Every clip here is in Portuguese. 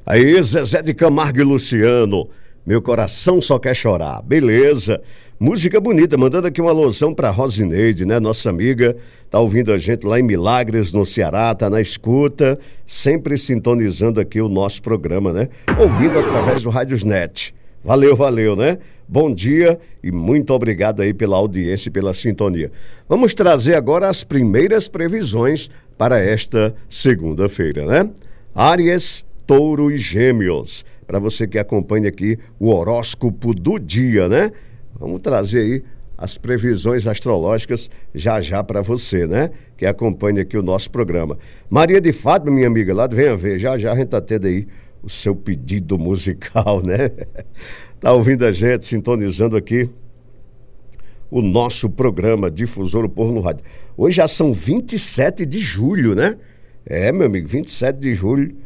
Aí, Zezé de Camargo e Luciano, meu coração só quer chorar. Beleza, música bonita, mandando aqui uma alusão pra Rosineide, né? Nossa amiga, tá ouvindo a gente lá em Milagres, no Ceará, tá na escuta, sempre sintonizando aqui o nosso programa, né? Ouvindo através do Rádiosnet. Valeu, né? Bom dia e muito obrigado aí pela audiência e pela sintonia. Vamos trazer agora as primeiras previsões para esta segunda-feira, né? Áries, Touro e Gêmeos, para você que acompanha aqui o horóscopo do dia, né? Vamos trazer aí as previsões astrológicas já para você, né? Que acompanha aqui o nosso programa. Maria de Fátima, minha amiga, lá do Venha Ver, já a gente tá tendo aí o seu pedido musical, né? Tá ouvindo a gente, sintonizando aqui o nosso programa Difusor, o Povo no Rádio. Hoje já são 27 de julho, né? É, meu amigo, 27 de julho,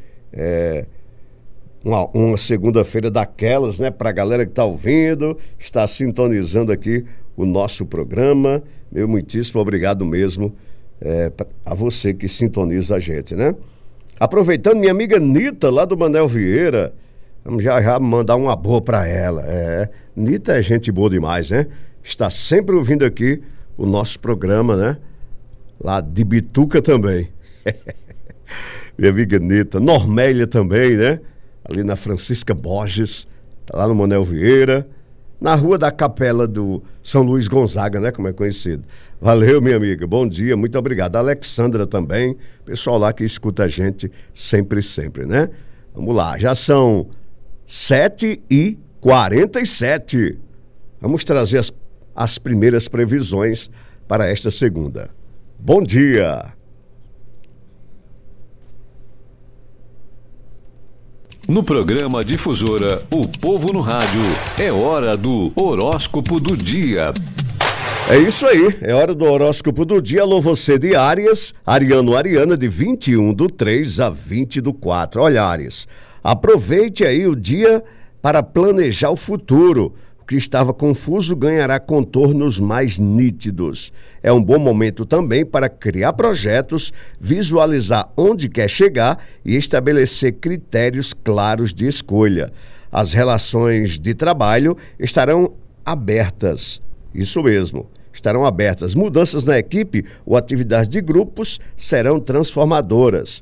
uma segunda-feira daquelas, né? Pra galera que tá ouvindo, está sintonizando aqui o nosso programa. Meu muitíssimo obrigado mesmo a você que sintoniza a gente, né? Aproveitando, minha amiga Nita, lá do Manel Vieira, vamos já mandar uma boa pra ela. Nita é gente boa demais, né? Está sempre ouvindo aqui o nosso programa, né? Lá de Bituca também. Minha amiga Nita. Normélia também, né? Ali na Francisca Borges, lá no Manel Vieira, na rua da Capela do São Luís Gonzaga, né? Como é conhecido. Valeu, minha amiga. Bom dia, muito obrigado. A Alexandra também, pessoal lá que escuta a gente sempre, né? Vamos lá, já são 7h47. Vamos trazer as primeiras previsões para esta segunda. Bom dia! No programa Difusora, o Povo no Rádio, é hora do horóscopo do dia. É isso aí, é hora do horóscopo do dia. Alô, você de Áries, Ariano, Ariana, de 21/3 a 20/4. Olha, Áries, aproveite aí o dia para planejar o futuro. O que estava confuso ganhará contornos mais nítidos. É um bom momento também para criar projetos, visualizar onde quer chegar e estabelecer critérios claros de escolha. As relações de trabalho estarão abertas. Isso mesmo, estarão abertas. Mudanças na equipe ou atividades de grupos serão transformadoras.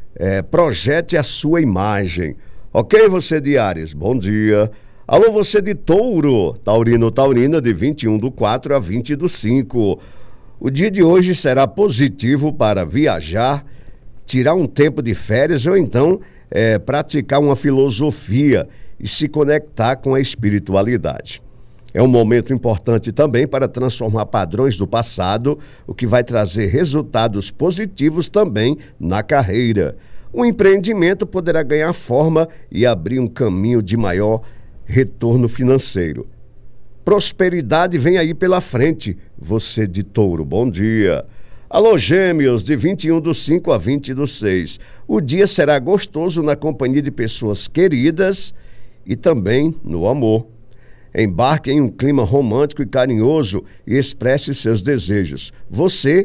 Projete a sua imagem. Ok, você de Áries? Bom dia. Alô, você de Touro, Taurino, Taurina, de 21/4 a 20/5. O dia de hoje será positivo para viajar, tirar um tempo de férias ou então praticar uma filosofia e se conectar com a espiritualidade. É um momento importante também para transformar padrões do passado, o que vai trazer resultados positivos também na carreira. O empreendimento poderá ganhar forma e abrir um caminho de maior retorno financeiro. Prosperidade vem aí pela frente, você de Touro, bom dia. Alô, Gêmeos, de 21/5 a 20/6. O dia será gostoso na companhia de pessoas queridas e também no amor. Embarque em um clima romântico e carinhoso e expresse seus desejos. Você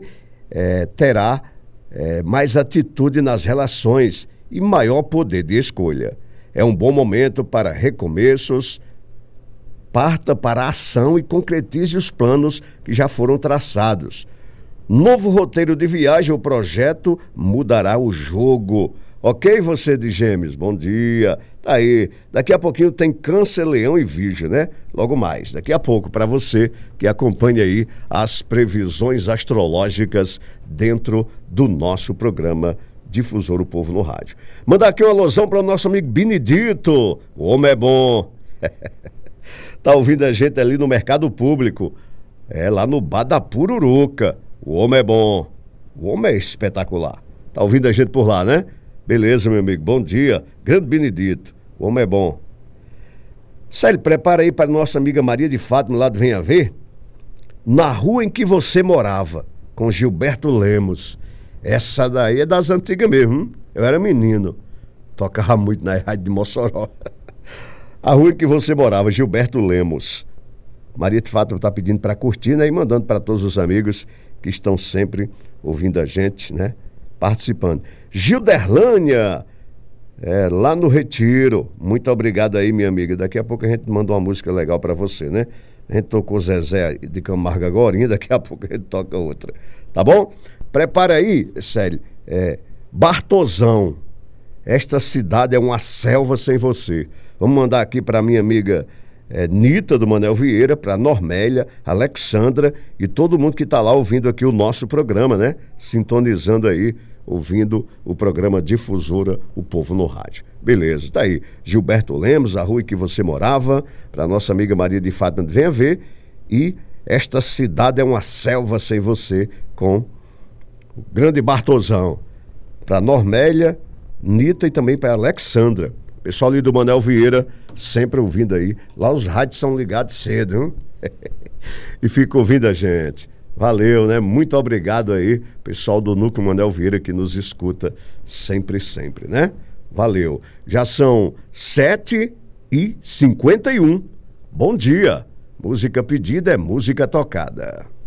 terá mais atitude nas relações e maior poder de escolha. É um bom momento para recomeços. Parta para a ação e concretize os planos que já foram traçados. Novo roteiro de viagem ou projeto mudará o jogo. Ok, você de Gêmeos? Bom dia. Tá aí. Daqui a pouquinho tem Câncer, Leão e Virgem, né? Logo mais. Daqui a pouco, para você que acompanha aí as previsões astrológicas dentro do nosso programa Difusor, o Povo no Rádio. Mandar aqui uma alusão para o nosso amigo Benedito. O homem é bom. Tá ouvindo a gente ali no Mercado Público. Lá no Bar da Pururuca. O homem é bom. O homem é espetacular. Tá ouvindo a gente por lá, né? Beleza, meu amigo. Bom dia. Grande Benedito. O homem é bom. Célio, prepara aí para nossa amiga Maria de Fátima, lá do Venha Ver. Na rua em que você morava, com Gilberto Lemos. Essa daí é das antigas mesmo, hein? Eu era menino. Tocava muito na rádio de Mossoró. A rua em que você morava, Gilberto Lemos. Maria de Fátima está pedindo para curtir, né? E mandando para todos os amigos que estão sempre ouvindo a gente, né? Participando. Gilderlânia, lá no Retiro. Muito obrigado aí, minha amiga. Daqui a pouco a gente manda uma música legal para você, né? A gente tocou Zezé de Camargo agora, daqui a pouco a gente toca outra. Tá bom? Prepara aí, Célio. Bartosão. Esta cidade é uma selva sem você. Vamos mandar aqui para minha amiga Nita do Manel Vieira, para Normélia, Alexandra e todo mundo que está lá ouvindo aqui o nosso programa, né? Sintonizando aí, ouvindo o programa Difusora, o Povo no Rádio. Beleza, tá aí. Gilberto Lemos, a rua em que você morava, para nossa amiga Maria de Fátima, venha ver. E esta cidade é uma selva sem você, com o grande Bartosão. Para Normélia, Nita e também para Alexandra. Pessoal ali do Manel Vieira, sempre ouvindo aí. Lá os rádios são ligados cedo, hein? E fica ouvindo a gente. Valeu, né? Muito obrigado aí, pessoal do Núcleo Manel Vieira, que nos escuta sempre, né? Valeu. Já são 7h51. Bom dia. Música pedida é música tocada.